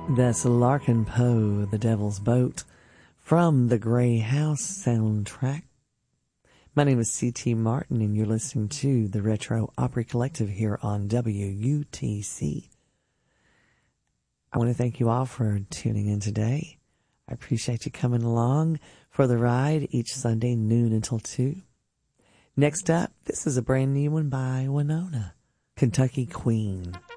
That's Larkin Poe, The Devil's Boat, from the Grey House soundtrack. My name is C.T. Martin, and you're listening to the Retro Opry Collective here on WUTC. I want to thank you all for tuning in today. I appreciate you coming along for the ride each Sunday, noon until 2. Next up, this is a brand new one by Winona, Kentucky Queen.